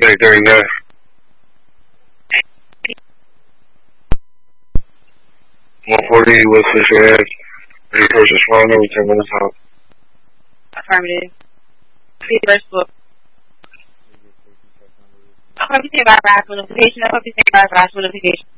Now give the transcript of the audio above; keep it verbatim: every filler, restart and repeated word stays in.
Take thirty-nine. one forty West Fisher Ave. Ready first responder, we ten minutes out. Affirmative. See first book. I hope you say bye bye for notification. I hope you say bye bye for notification.